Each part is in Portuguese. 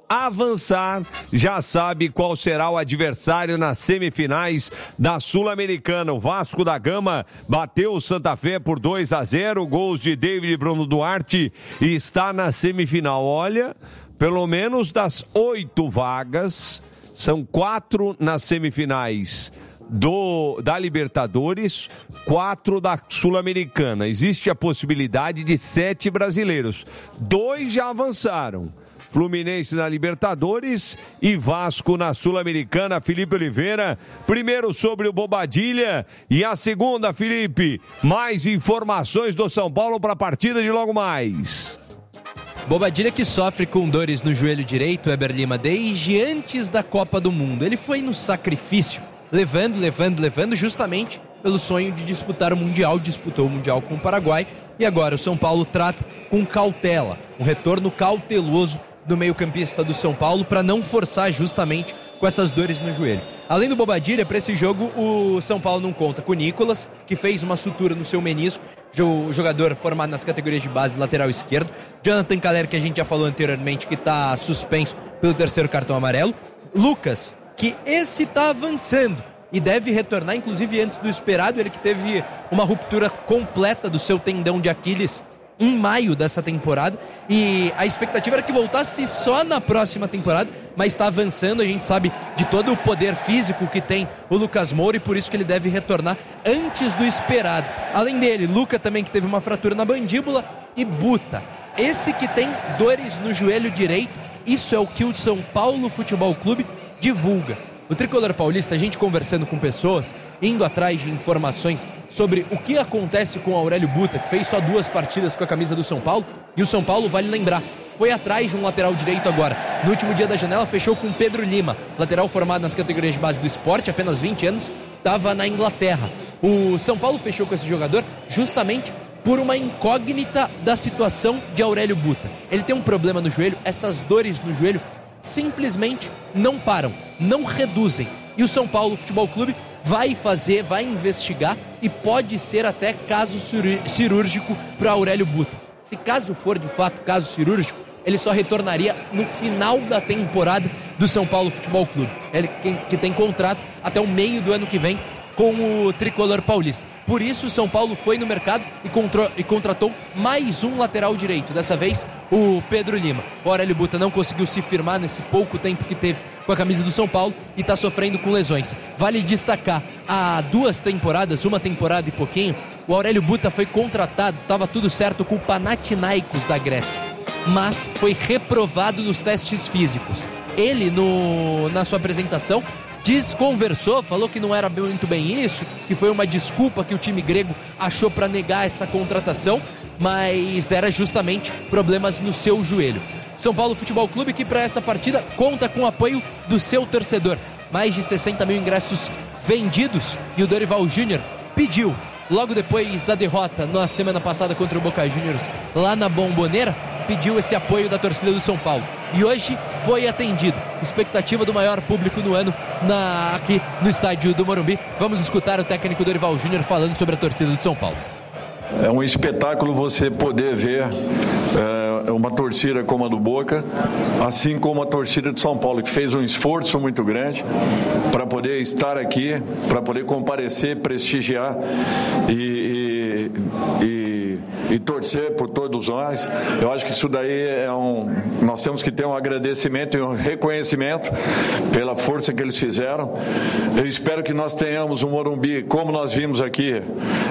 avançar já sabe qual será o adversário nas semifinais da Sul-Americana. O Vasco da Gama bateu o Santa Fé por 2-0, gols de David e Bruno Duarte, e está na semifinal. Olha, pelo menos das 8 vagas, são 4 nas semifinais da Libertadores, 4 da Sul-Americana. Existe a possibilidade de 7 brasileiros. 2 já avançaram. Fluminense na Libertadores e Vasco na Sul-Americana. Felipe Oliveira, primeiro sobre o Bobadilha, e a segunda, Felipe, mais informações do São Paulo para a partida de logo mais. Bobadilha, que sofre com dores no joelho direito, Eber Lima, desde antes da Copa do Mundo. Ele foi no sacrifício, levando, justamente pelo sonho de disputar o Mundial. Disputou o Mundial com o Paraguai, e agora o São Paulo trata com cautela, um retorno cauteloso do meio-campista do São Paulo, para não forçar justamente com essas dores no joelho. Além do Bobadilha, para esse jogo o São Paulo não conta com o Nicolas, que fez uma sutura no seu menisco, jogador formado nas categorias de base, lateral esquerdo. Jonathan Calher, que a gente já falou anteriormente, que está suspenso pelo 3º cartão amarelo. Lucas, que esse está avançando e deve retornar, inclusive antes do esperado. Ele que teve uma ruptura completa do seu tendão de Aquiles em maio dessa temporada, e a expectativa era que voltasse só na próxima temporada, mas está avançando. A gente sabe de todo o poder físico que tem o Lucas Moura, e por isso que ele deve retornar antes do esperado. Além dele, Luca também, que teve uma fratura na mandíbula, e Buta, esse que tem dores no joelho direito. Isso é o que o São Paulo Futebol Clube divulga. O tricolor paulista, a gente conversando com pessoas, indo atrás de informações sobre o que acontece com o Aurélio Buta, que fez só 2 partidas com a camisa do São Paulo, e o São Paulo, vale lembrar, foi atrás de um lateral direito agora. No último dia da janela, fechou com Pedro Lima, lateral formado nas categorias de base do Sport, apenas 20 anos, estava na Inglaterra. O São Paulo fechou com esse jogador justamente por uma incógnita da situação de Aurélio Buta. Ele tem um problema no joelho, essas dores no joelho simplesmente não param, não reduzem. E o São Paulo Futebol Clube vai investigar, e pode ser até caso cirúrgico para Aurélio Buta. Se caso for de fato caso cirúrgico, ele só retornaria no final da temporada do São Paulo Futebol Clube. Ele que tem contrato até o meio do ano que vem com o tricolor paulista. Por isso o São Paulo foi no mercado e contratou mais um lateral direito, dessa vez o Pedro Lima. O Aurélio Buta não conseguiu se firmar nesse pouco tempo que teve com a camisa do São Paulo e está sofrendo com lesões. Vale destacar, há 2 temporadas, 1 temporada e pouquinho, o Aurélio Buta foi contratado, estava tudo certo com o Panathinaikos da Grécia, mas foi reprovado nos testes físicos. Ele, na sua apresentação, desconversou, falou que não era muito bem isso, que foi uma desculpa que o time grego achou para negar essa contratação, mas era justamente problemas no seu joelho. São Paulo Futebol Clube, que para essa partida conta com o apoio do seu torcedor. Mais de 60 mil ingressos vendidos, e o Dorival Júnior pediu, logo depois da derrota na semana passada contra o Boca Juniors lá na Bombonera, pediu esse apoio da torcida do São Paulo. E hoje foi atendido. Expectativa do maior público no ano aqui no estádio do Morumbi. Vamos escutar o técnico Dorival Júnior falando sobre a torcida do São Paulo. É um espetáculo você poder ver uma torcida como a do Boca, assim como a torcida de São Paulo, que fez um esforço muito grande para poder estar aqui, para poder comparecer, prestigiar e torcer por todos nós. Eu acho que isso daí nós temos que ter um agradecimento e um reconhecimento pela força que eles fizeram. Eu espero que nós tenhamos um Morumbi, como nós vimos aqui,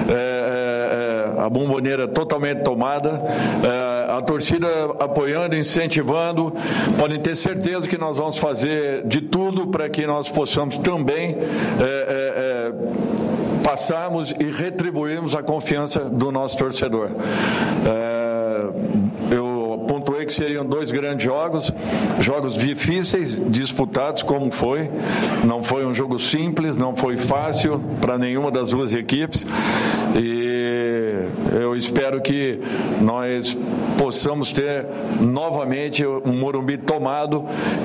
a Bombonera totalmente tomada, a torcida apoiando, incentivando. Podem ter certeza que nós vamos fazer de tudo para que nós possamos também passarmos e retribuirmos a confiança do nosso torcedor. Eu pontuei que seriam 2 grandes jogos difíceis, disputados como foi. Não foi um jogo simples, não foi fácil para nenhuma das 2 equipes, e eu espero que nós possamos ter novamente um Morumbi tomado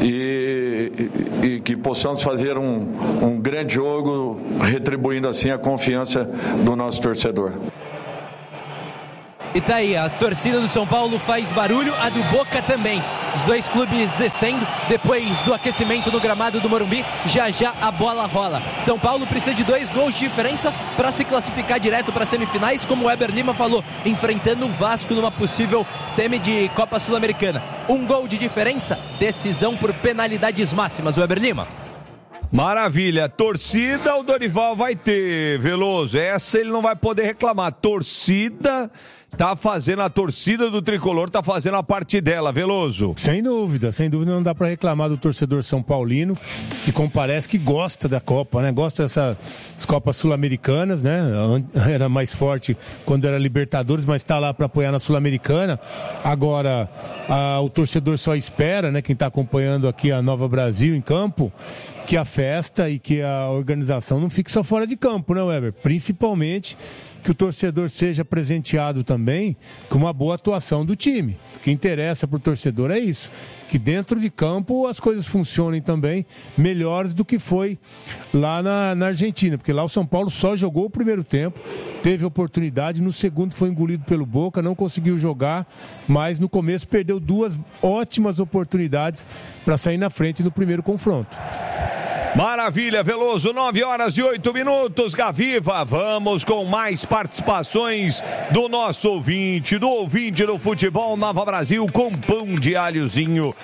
e que possamos fazer um grande jogo, retribuindo assim a confiança do nosso torcedor. E tá aí, a torcida do São Paulo faz barulho, a do Boca também. Os dois clubes descendo depois do aquecimento no gramado do Morumbi. Já a bola rola. São Paulo precisa de 2 gols de diferença para se classificar direto para semifinais, como o Weber Lima falou, enfrentando o Vasco numa possível semi de Copa Sul-Americana. 1 gol de diferença, decisão por penalidades máximas, Weber Lima. Maravilha, torcida o Dorival vai ter, Veloso, essa ele não vai poder reclamar, torcida a torcida do Tricolor tá fazendo a parte dela, Veloso. Sem dúvida não dá para reclamar do torcedor são paulino, que parece que gosta da Copa, né? Gosta dessas Copas Sul-Americanas, né? Era mais forte quando era Libertadores, mas tá lá para apoiar na Sul-Americana. Agora, o torcedor só espera, né? Quem tá acompanhando aqui a Nova Brasil em campo, que a festa e que a organização não fique só fora de campo, né, Weber? Principalmente que o torcedor seja presenteado também com uma boa atuação do time. O que interessa para o torcedor é isso, que dentro de campo as coisas funcionem também melhores do que foi lá na Argentina, porque lá o São Paulo só jogou o primeiro tempo, teve oportunidade, no segundo foi engolido pelo Boca, não conseguiu jogar, mas no começo perdeu 2 ótimas oportunidades para sair na frente no primeiro confronto. Maravilha, Veloso, 9h08, Gaviva, vamos com mais participações do nosso ouvinte, do Futebol Nova Brasil, com pão de alhozinho,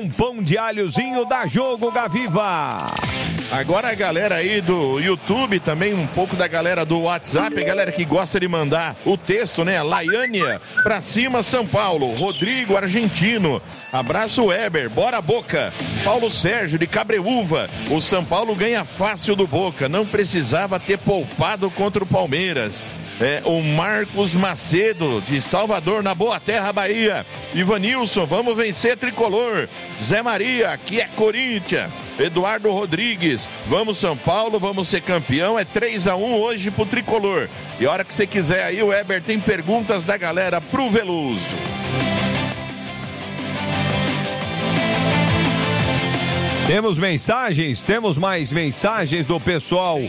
dá jogo, Gaviva. Agora a galera aí do YouTube, também um pouco da galera do WhatsApp, a galera que gosta de mandar o texto, né? Laiânia, pra cima São Paulo, Rodrigo, argentino, abraço Weber, bora Boca, Paulo Sérgio de Cabreúva, o São Paulo ganha fácil do Boca, não precisava ter poupado contra o Palmeiras. O Marcos Macedo de Salvador, na Boa Terra, Bahia. Ivanilson, vamos vencer Tricolor. Zé Maria, aqui é Corinthians. Eduardo Rodrigues, vamos São Paulo, vamos ser campeão. É 3-1 hoje pro Tricolor. E a hora que você quiser aí, o Weber tem perguntas da galera pro Veloso. Temos temos mais mensagens do pessoal.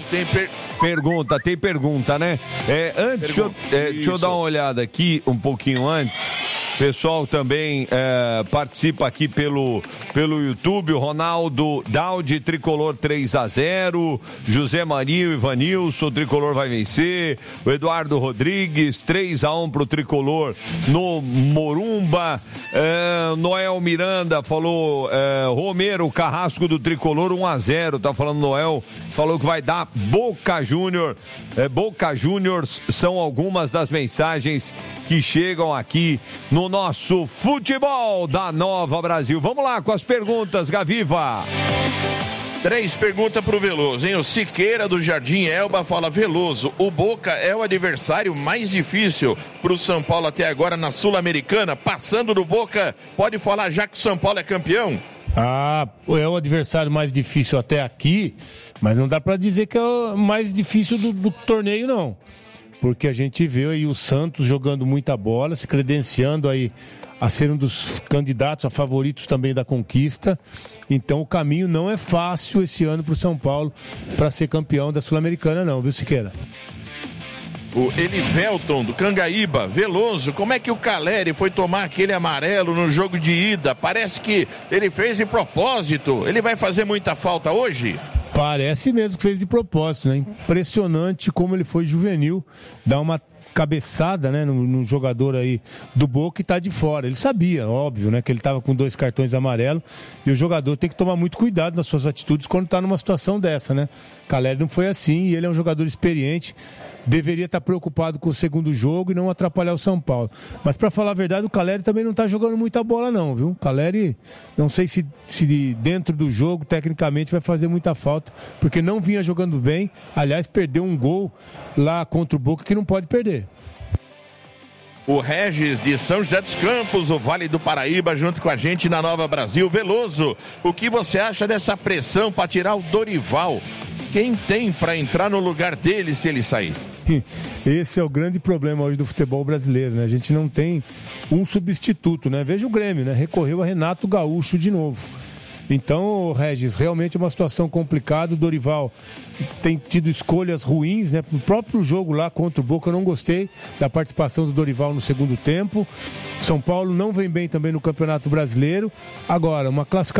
Tem pergunta, né? Deixa eu dar uma olhada aqui um pouquinho antes. Pessoal também participa aqui pelo YouTube, o Ronaldo Daudi, Tricolor 3-0, José Maria, o Ivanilson, o Tricolor vai vencer, o Eduardo Rodrigues, 3-1 pro Tricolor no Morumba, Noel Miranda falou, Romero, Carrasco do Tricolor 1-0, tá falando Noel, falou que vai dar Boca Júnior, Boca Juniors, são algumas das mensagens que chegam aqui no nosso Futebol da Nova Brasil. Vamos lá com as perguntas, Gaviva. 3 perguntas pro Veloso, hein? O Siqueira do Jardim Elba fala: Veloso, o Boca é o adversário mais difícil pro São Paulo até agora na Sul-Americana, passando do Boca, pode falar já que o São Paulo é campeão? É o adversário mais difícil até aqui, mas não dá pra dizer que é o mais difícil do torneio, não. Porque a gente vê aí o Santos jogando muita bola, se credenciando aí a ser um dos candidatos a favoritos também da conquista. Então o caminho não é fácil esse ano para o São Paulo para ser campeão da Sul-Americana não, viu, Siqueira? O Elivelton do Cangaíba, Veloso, como é que o Caleri foi tomar aquele amarelo no jogo de ida? Parece que ele fez de propósito. Ele vai fazer muita falta hoje? Parece mesmo que fez de propósito, né? Impressionante como ele foi juvenil, dá uma cabeçada, né, no jogador aí do Boca e tá de fora. Ele sabia, óbvio, né, que ele tava com 2 cartões amarelos e o jogador tem que tomar muito cuidado nas suas atitudes quando tá numa situação dessa, né? Caleri não foi assim e ele é um jogador experiente, deveria estar preocupado com o segundo jogo e não atrapalhar o São Paulo. Mas pra falar a verdade, o Caleri também não tá jogando muita bola não, viu? O Caleri, não sei se dentro do jogo, tecnicamente, vai fazer muita falta, porque não vinha jogando bem, aliás, perdeu um gol lá contra o Boca que não pode perder. O Regis de São José dos Campos, o Vale do Paraíba, junto com a gente na Nova Brasil. Veloso, o que você acha dessa pressão para tirar o Dorival? Quem tem para entrar no lugar dele se ele sair? Esse é o grande problema hoje do futebol brasileiro, né? A gente não tem um substituto, né? Veja o Grêmio, né? Recorreu a Renato Gaúcho de novo. Então, Regis, realmente é uma situação complicada. O Dorival tem tido escolhas ruins, né? No próprio jogo lá contra o Boca, eu não gostei da participação do Dorival no segundo tempo. São Paulo não vem bem também no Campeonato Brasileiro. Agora, uma classificação